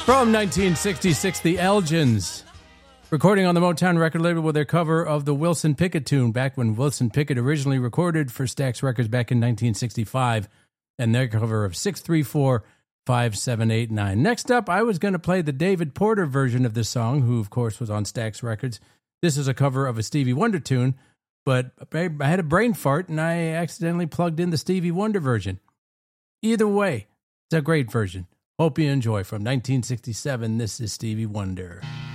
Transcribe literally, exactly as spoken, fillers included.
From nineteen sixty-six, the Elgins, recording on the Motown record label with their cover of the Wilson Pickett tune, back when Wilson Pickett originally recorded for Stax Records back in nineteen sixty-five, and their cover of six three four, five seven eight nine. Next up, I was going to play the David Porter version of this song, who, of course, was on Stax Records. This is a cover of a Stevie Wonder tune, but I had a brain fart, and I accidentally plugged in the Stevie Wonder version. Either way, it's a great version. Hope you enjoy. From nineteen sixty-seven, this is Stevie Wonder.